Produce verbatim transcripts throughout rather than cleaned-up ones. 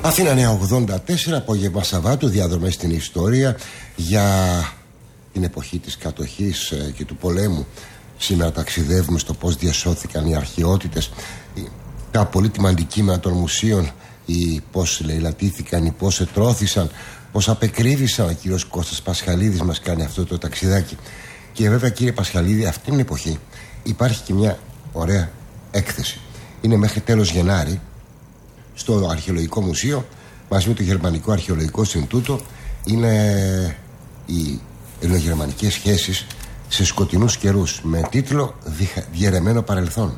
Αθήνα Νέα ογδόντα τέσσερα, απόγευμα Σαββάτου, διαδρομές στην ιστορία για την εποχή της κατοχής και του πολέμου. Σήμερα ταξιδεύουμε στο πώς διασώθηκαν οι αρχαιότητες, τα πολύτιμα αντικείμενα των μουσείων, οι πώς λαιλατήθηκαν, οι πώς ετρώθησαν, πώς απεκρίβησαν. Ο κύριος Κώστας Πασχαλίδης μας κάνει αυτό το ταξιδάκι. Και βέβαια, κύριε Πασχαλίδη, αυτή την εποχή υπάρχει και μια ωραία έκθεση. Είναι μέχρι τέλος Γενάρη στο Αρχαιολογικό Μουσείο μαζί με το Γερμανικό Αρχαιολογικό Ινστιτούτο. Είναι οι ελληνογερμανικές σχέσεις σε σκοτεινούς καιρούς, με τίτλο «Διαιρεμένο παρελθόν».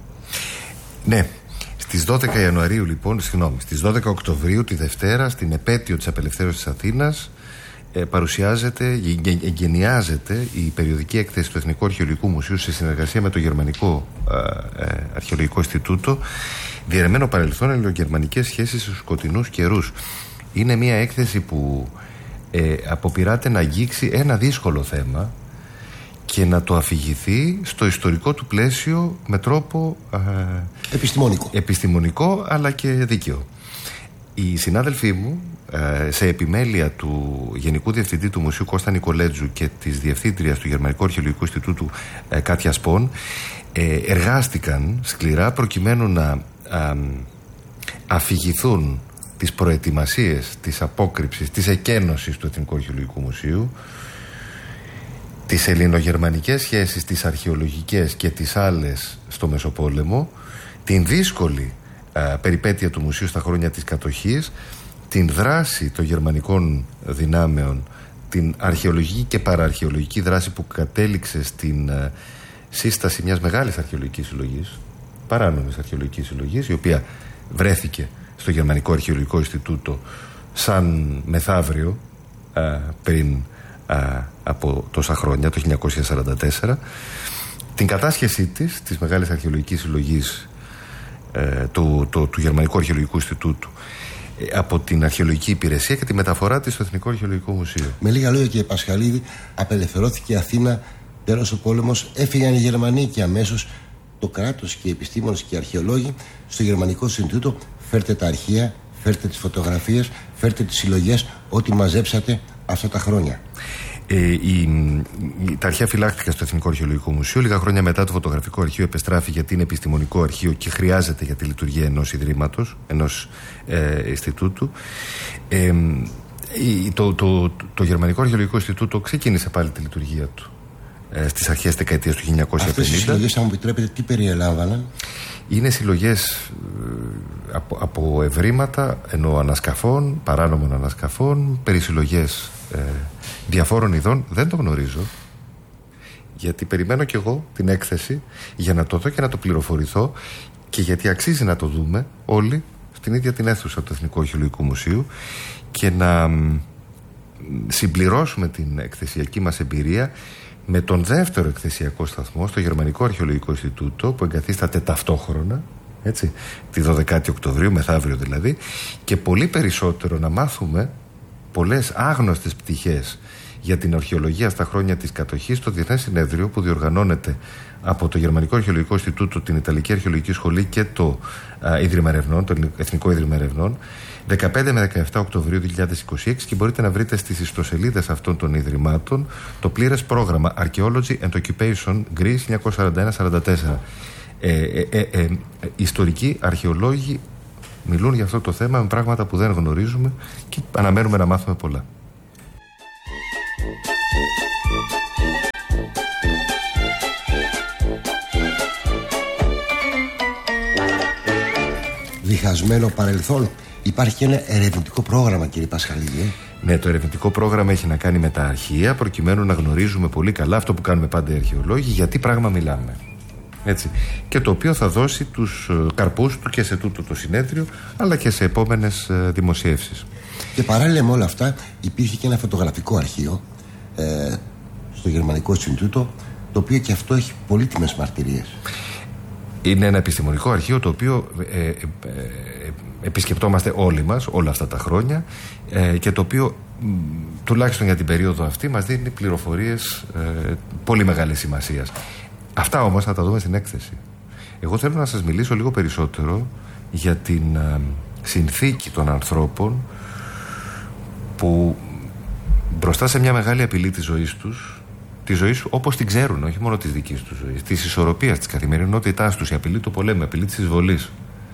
Ναι, στις δώδεκα Ιανουαρίου λοιπόν, συγγνώμη, στις δώδεκα Οκτωβρίου, τη Δευτέρα, στην επέτειο της απελευθέρωσης της Αθήνας, ε, παρουσιάζεται, εγκαινιάζεται η περιοδική έκθεση του Εθνικού Αρχαιολογικού Μουσείου σε συνεργασία με το Γερμανικό ε, ε, Αρχαιολογικό Ινστιτούτο, «Διαιρεμένο παρελθόν, ελληνογερμανικές σχέσεις στους σκοτεινούς καιρούς». Είναι μια έκθεση που ε, αποπειράται να αγγίξει ένα δύσκολο θέμα και να το αφηγηθεί στο ιστορικό του πλαίσιο με τρόπο ε, επιστημονικό. επιστημονικό αλλά και δίκαιο. Οι συνάδελφοί μου, ε, σε επιμέλεια του Γενικού Διευθυντή του Μουσείου Κώστα Νικολέτζου και της Διευθύντριας του Γερμανικού Αρχαιολογικού Ινστιτούτου ε, Κάτια Σπον, ε, εργάστηκαν σκληρά προκειμένου να ε, αφηγηθούν τις προετοιμασίες της απόκρυψης, της εκένωσης του Εθνικού Αρχαιολογικού Μουσείου, τις ελληνογερμανικές σχέσεις, τις αρχαιολογικές και τις άλλες στο Μεσοπόλεμο, την δύσκολη α, περιπέτεια του μουσείου στα χρόνια της κατοχής, την δράση των γερμανικών δυνάμεων, την αρχαιολογική και παρααρχαιολογική δράση που κατέληξε στην α, σύσταση μιας μεγάλης αρχαιολογικής συλλογής, παράνομης αρχαιολογικής συλλογής, η οποία βρέθηκε στο Γερμανικό Αρχαιολογικό Ινστιτούτο σαν μεθαύριο α, πριν α, από τόσα χρόνια, το χίλια εννιακόσια σαράντα τέσσερα, την κατάσχεσή της, της Μεγάλης Αρχαιολογικής Συλλογής ε, του, το, του Γερμανικού Αρχαιολογικού Ινστιτούτου ε, από την Αρχαιολογική Υπηρεσία και τη μεταφορά της στο Εθνικό Αρχαιολογικό Μουσείο. Με λίγα λόγια, κύριε Πασχαλίδη, απελευθερώθηκε η Αθήνα, τέλος ο πόλεμος, έφυγαν οι Γερμανοί και αμέσως το κράτος και οι επιστήμονες και οι αρχαιολόγοι στο Γερμανικό Ινστιτούτο. Φέρτε τα αρχεία, φέρτε τις φωτογραφίες, φέρτε τις συλλογές, ό,τι μαζέψατε αυτά τα χρόνια. Ε, η, η, τα αρχεία φυλάχτηκαν στο Εθνικό Αρχαιολογικό Μουσείο. Λίγα χρόνια μετά το φωτογραφικό αρχείο επεστράφει γιατί είναι επιστημονικό αρχείο και χρειάζεται για τη λειτουργία ενός ιδρύματος, ενός ε, Ινστιτούτου. Ε, το, το, το, το Γερμανικό Αρχαιολογικό Ινστιτούτο ξεκίνησε πάλι τη λειτουργία του ε, στις αρχές της δεκαετίας του χίλια εννιακόσια πενήντα. Αυτές οι συλλογές, αν μου επιτρέπετε, τι περιελάμβαναν? Είναι συλλογές ε, από, από ευρήματα ενώ ανασκαφών, παράνομων ανασκαφών, περισυλλογές ε, διαφόρων ειδών. Δεν το γνωρίζω, γιατί περιμένω κι εγώ την έκθεση για να το δω και να το πληροφορηθώ, και γιατί αξίζει να το δούμε όλοι στην ίδια την αίθουσα του Εθνικού Αρχαιολογικού Μουσείου και να μ, συμπληρώσουμε την εκθεσιακή μας εμπειρία με τον δεύτερο εκθεσιακό σταθμό στο Γερμανικό Αρχαιολογικό Ινστιτούτο, που εγκαθίσταται ταυτόχρονα, έτσι, τη δωδεκάτη Οκτωβρίου, μεθαύριο δηλαδή, και πολύ περισσότερο να μάθουμε πολλές άγνωστες πτυχές για την αρχαιολογία στα χρόνια της κατοχής στο Διεθνές Συνέδριο που διοργανώνεται από το Γερμανικό Αρχαιολογικό Ινστιτούτο, την Ιταλική Αρχαιολογική Σχολή και το α, Ίδρυμα Ερευνών, το Εθνικό Ίδρυμα Ερευνών, δεκαπέντε με δεκαεπτά Οκτωβρίου δύο χιλιάδες είκοσι έξι, και μπορείτε να βρείτε στις ιστοσελίδες αυτών των ιδρυμάτων το πλήρες πρόγραμμα Archaeology and Occupation Greece χίλια εννιακόσια σαράντα ένα σαράντα τέσσερα. Ε, ε, ε, ε, ε, ιστορικοί αρχαιολόγοι μιλούν για αυτό το θέμα με πράγματα που δεν γνωρίζουμε και αναμένουμε να μάθουμε πολλά. Διχασμένο παρελθόν. Υπάρχει και ένα ερευνητικό πρόγραμμα, κύριε Πασχαλίδη. Ναι, το ερευνητικό πρόγραμμα έχει να κάνει με τα αρχεία, προκειμένου να γνωρίζουμε πολύ καλά αυτό που κάνουμε πάντα οι αρχαιολόγοι, για τι πράγμα μιλάμε. Έτσι. Και το οποίο θα δώσει τους καρπούς του και σε τούτο το συνέδριο, αλλά και σε επόμενες δημοσιεύσεις. Και παράλληλα με όλα αυτά υπήρχε και ένα φωτογραφικό αρχείο ε, στο Γερμανικό Ινστιτούτο, το οποίο και αυτό έχει πολύτιμες μαρτυρίες. Είναι ένα επιστημονικό αρχείο το οποίο ε, ε, ε, επισκεπτόμαστε όλοι μας όλα αυτά τα χρόνια ε, και το οποίο μ, τουλάχιστον για την περίοδο αυτή μας δίνει πληροφορίες ε, πολύ μεγάλης σημασίας. Αυτά όμως θα τα δούμε στην έκθεση. Εγώ θέλω να σας μιλήσω λίγο περισσότερο για την ε, συνθήκη των ανθρώπων που μπροστά σε μια μεγάλη απειλή της ζωής τους, τη ζωή σου όπως την ξέρουν, όχι μόνο της δικής τους ζωής, της ισορροπίας, της καθημερινότητάς τους, η απειλή του πολέμου, η απειλή της εισβολής,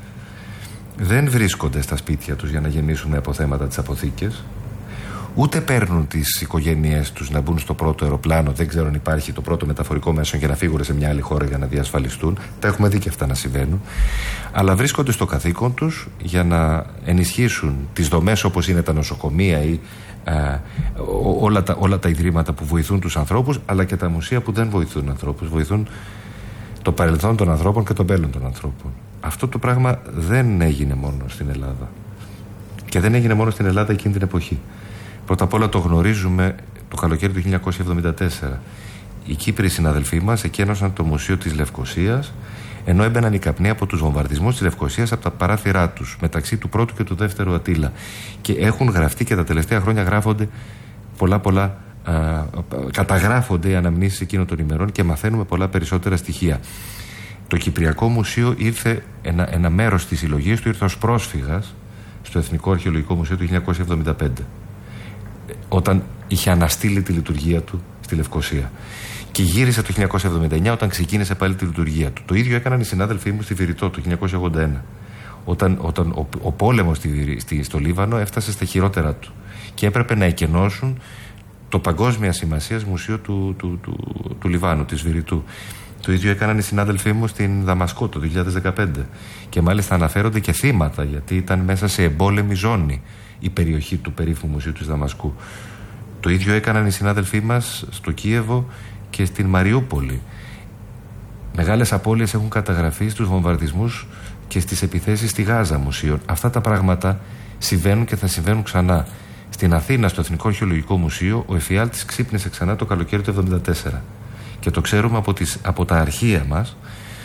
δεν βρίσκονται στα σπίτια τους για να γεμίσουν με αποθέματα τις αποθήκες, ούτε παίρνουν τις οικογένειές τους να μπουν στο πρώτο αεροπλάνο, δεν ξέρω αν υπάρχει το πρώτο μεταφορικό μέσο, για να φύγουν σε μια άλλη χώρα για να διασφαλιστούν. Τα έχουμε δει και αυτά να συμβαίνουν. Αλλά βρίσκονται στο καθήκον τους για να ενισχύσουν τις δομές όπως είναι τα νοσοκομεία ή α, όλα, τα, όλα τα ιδρύματα που βοηθούν τους ανθρώπους, αλλά και τα μουσεία που δεν βοηθούν ανθρώπους. Βοηθούν το παρελθόν των ανθρώπων και το μέλλον των ανθρώπων. Αυτό το πράγμα δεν έγινε μόνο στην Ελλάδα. Και δεν έγινε μόνο στην Ελλάδα εκείνη την εποχή. Πρώτα απ' όλα το γνωρίζουμε το καλοκαίρι του χίλια εννιακόσια εβδομήντα τέσσερα. Οι Κύπροι συναδελφοί μας εκένωσαν το Μουσείο της Λευκωσίας, ενώ έμπαιναν οι καπνοί από τους βομβαρδισμούς της Λευκωσίας από τα παράθυρά τους, μεταξύ του πρώτου και του δεύτερου Αττήλα. Και έχουν γραφτεί και τα τελευταία χρόνια γράφονται πολλά πολλά, α, καταγράφονται οι αναμνήσεις εκείνων των ημερών και μαθαίνουμε πολλά περισσότερα στοιχεία. Το Κυπριακό Μουσείο ήρθε, ένα, ένα μέρος της συλλογής του ήρθε ως πρόσφυγας στο Εθνικό Αρχαιολογικό Μουσείο του χίλια εννιακόσια εβδομήντα πέντε, όταν είχε αναστείλει τη λειτουργία του στη Λευκωσία. Και γύρισε το χίλια εννιακόσια εβδομήντα εννιά όταν ξεκίνησε πάλι τη λειτουργία του. Το ίδιο έκαναν οι συνάδελφοί μου στη Βηρητό το χίλια εννιακόσια ογδόντα ένα. Όταν, όταν ο, ο πόλεμος στη, στη, στο Λίβανο έφτασε στα χειρότερα του. Και έπρεπε να εκενώσουν το παγκόσμια σημασίας μουσείο του, του, του, του, του Λιβάνου, της Βηρητού. Το ίδιο έκαναν οι συνάδελφοί μου στην Δαμασκό το δύο χιλιάδες δεκαπέντε. Και μάλιστα αναφέρονται και θύματα, γιατί ήταν μέσα σε εμπόλεμη ζώνη η περιοχή του περίφημου μουσείου της Δαμασκού. Το ίδιο έκαναν οι συνάδελφοί μας στο Κίεβο και στην Μαριούπολη. Μεγάλες απώλειες έχουν καταγραφεί στους βομβαρδισμούς και στις επιθέσεις στη Γάζα μουσείων. Αυτά τα πράγματα συμβαίνουν και θα συμβαίνουν ξανά. Στην Αθήνα, στο Εθνικό Αρχαιολογικό Μουσείο, ο εφιάλτης ξύπνησε ξανά το καλοκαίρι του εβδομήντα τέσσερα. Και το ξέρουμε από, τις, από τα αρχεία μας,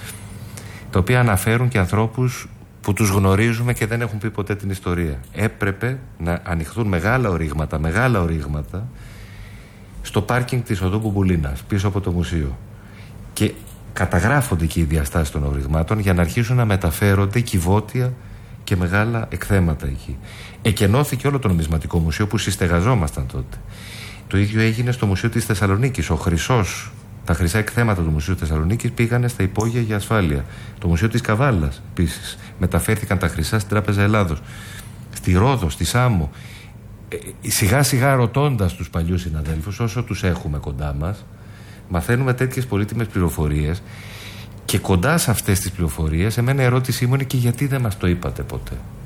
τα οποία αναφέρουν και ανθρώπους που τους γνωρίζουμε και δεν έχουν πει ποτέ την ιστορία. Έπρεπε να ανοιχθούν μεγάλα ορίγματα, μεγάλα ορίγματα στο πάρκινγκ της οδού Μπουμπουλίνας, πίσω από το μουσείο. Και καταγράφονται και οι διαστάσεις των οριγμάτων για να αρχίσουν να μεταφέρονται κυβότια και μεγάλα εκθέματα εκεί. Εκενώθηκε όλο το νομισματικό μουσείο που συστεγαζόμασταν τότε. Το ίδιο έγινε στο Μουσείο της Θεσσαλονίκης. Ο χρυσός, τα χρυσά εκθέματα του Μουσείου Θεσσαλονίκης πήγανε στα υπόγεια για ασφάλεια. Το Μουσείο της Καβάλας επίσης. Μεταφέρθηκαν τα χρυσά στην Τράπεζα Ελλάδος. Στη Ρόδο, στη Σάμο. Ε, σιγά σιγά ρωτώντας τους παλιούς συναδέλφους, όσο τους έχουμε κοντά μας, μαθαίνουμε τέτοιες πολύτιμες πληροφορίες. Και κοντά σε αυτές τις πληροφορίες, εμένα η ερώτησή μου είναι και γιατί δεν μας το είπατε ποτέ.